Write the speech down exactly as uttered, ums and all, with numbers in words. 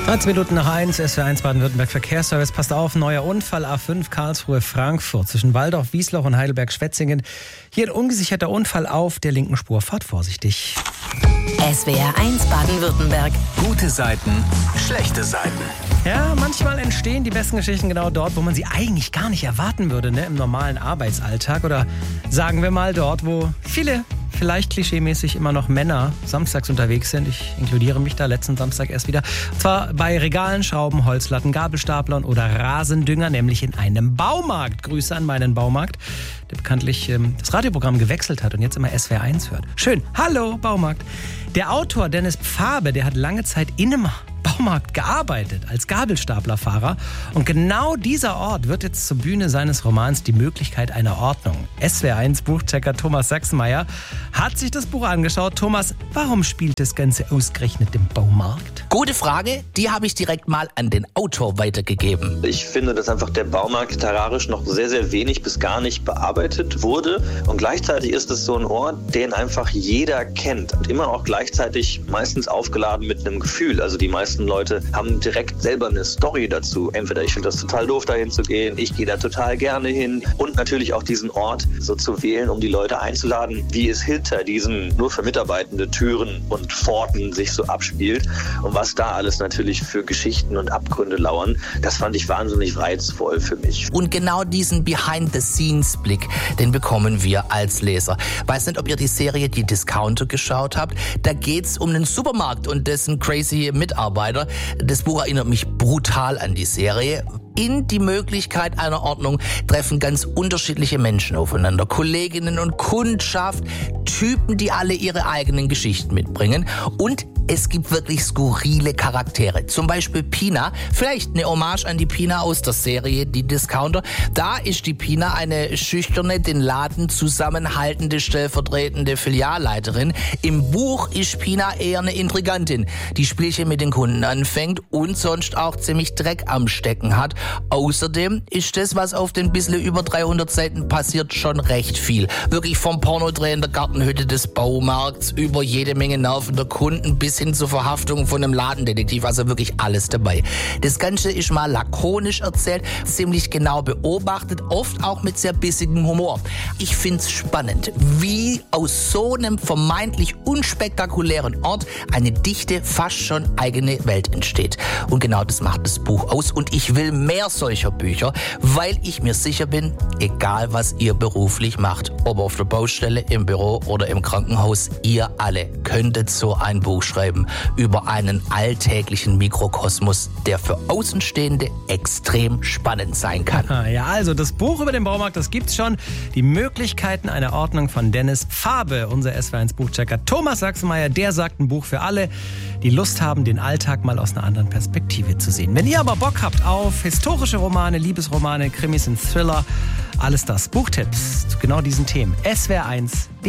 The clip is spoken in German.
dreizehn Minuten nach eins, S W R eins Baden-Württemberg Verkehrsservice. Passt auf, neuer Unfall A fünf Karlsruhe-Frankfurt zwischen Waldorf, Wiesloch und Heidelberg-Schwetzingen. Hier ein ungesicherter Unfall auf der linken Spur. Fahrt vorsichtig. S W R eins Baden-Württemberg. Gute Seiten, schlechte Seiten. Ja, manchmal entstehen die besten Geschichten genau dort, wo man sie eigentlich gar nicht erwarten würde, ne? Im normalen Arbeitsalltag. Oder sagen wir mal dort, wo viele, vielleicht klischeemäßig immer noch Männer samstags unterwegs sind. Ich inkludiere mich da letzten Samstag erst wieder. Und zwar bei Regalen, Schrauben, Holzlatten, Gabelstaplern oder Rasendünger, nämlich in einem Baumarkt. Grüße an meinen Baumarkt, der bekanntlich ähm, das Radioprogramm gewechselt hat und jetzt immer S W R eins hört. Schön. Hallo, Baumarkt. Der Autor Dennis Pfabe, der hat lange Zeit in einem Baumarkt gearbeitet als Gabelstaplerfahrer. Und genau dieser Ort wird jetzt zur Bühne seines Romans Die Möglichkeit einer Ordnung. S W R eins Buchchecker Thomas Sachsenmeier hat sich das Buch angeschaut. Thomas, warum spielt das Ganze ausgerechnet im Baumarkt? Gute Frage, die habe ich direkt mal an den Autor weitergegeben. Ich finde, dass einfach der Baumarkt literarisch noch sehr, sehr wenig bis gar nicht bearbeitet wurde. Und gleichzeitig ist es so ein Ort, den einfach jeder kennt. Und immer auch gleichzeitig meistens aufgeladen mit einem Gefühl. Also die meisten Leute haben direkt selber eine Story dazu. Entweder ich finde das total doof, dahin zu gehen, ich gehe da total gerne hin. Und natürlich auch diesen Ort so zu wählen, um die Leute einzuladen, wie es hinter diesen nur für Mitarbeitende Türen und Pforten sich so abspielt. Und was da alles natürlich für Geschichten und Abgründe lauern, das fand ich wahnsinnig reizvoll für mich. Und genau diesen Behind-the-Scenes-Blick, den bekommen wir als Leser. Weiß nicht, ob ihr die Serie Die Discounter geschaut habt. Da geht's um einen Supermarkt und dessen crazy Mitarbeiter. Das Buch erinnert mich brutal an die Serie. In Die Möglichkeit einer Ordnung treffen ganz unterschiedliche Menschen aufeinander. Kolleginnen und Kundschaft, Typen, die alle ihre eigenen Geschichten mitbringen. Und es gibt wirklich skurrile Charaktere. Zum Beispiel Pina. Vielleicht eine Hommage an die Pina aus der Serie Die Discounter. Da ist die Pina eine schüchterne, den Laden zusammenhaltende, stellvertretende Filialleiterin. Im Buch ist Pina eher eine Intrigantin, die Spielchen mit den Kunden anfängt und sonst auch ziemlich Dreck am Stecken hat. Außerdem ist das, was auf den bisschen über dreihundert Seiten passiert, schon recht viel. Wirklich vom Pornodreh in der Gartenhütte des Baumarkts über jede Menge nervender Kunden bis hin zur Verhaftung von einem Ladendetektiv. Also wirklich alles dabei. Das Ganze ist mal lakonisch erzählt, ziemlich genau beobachtet, oft auch mit sehr bissigem Humor. Ich find's spannend, wie aus so einem vermeintlich unspektakulären Ort eine dichte, fast schon eigene Welt entsteht. Und genau das macht das Buch aus. Und ich will mehr solcher Bücher, weil ich mir sicher bin, egal was ihr beruflich macht, ob auf der Baustelle, im Büro oder im Krankenhaus, ihr alle könntet so ein Buch schreiben über einen alltäglichen Mikrokosmos, der für Außenstehende extrem spannend sein kann. Ja, also das Buch über den Baumarkt, das gibt's schon. Die Möglichkeiten einer Ordnung von Dennis Pfabe, unser S W R eins Buchchecker Thomas Sachsenmeier, der sagt ein Buch für alle, die Lust haben, den Alltag mal aus einer anderen Perspektive zu sehen. Wenn ihr aber Bock habt auf historische Romane, Liebesromane, Krimis und Thriller, alles das, Buchtipps zu genau diesen Themen. S W R eins